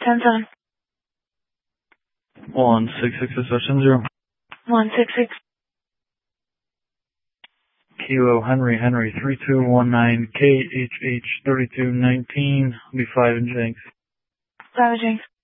10-7. 166-0. 166. Kilo Henry 3219 KHH 3219. Be 5 in Jenks. 5 Jenks.